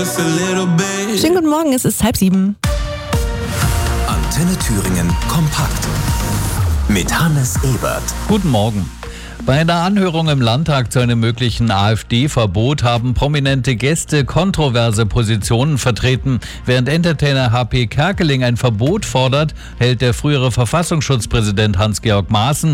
Schönen guten Morgen, es ist 6:30. Antenne Thüringen kompakt mit Hannes Ebert. Guten Morgen. Bei einer Anhörung im Landtag zu einem möglichen AfD-Verbot haben prominente Gäste kontroverse Positionen vertreten. Während Entertainer HP Kerkeling ein Verbot fordert, hält der frühere Verfassungsschutzpräsident Hans-Georg Maaßen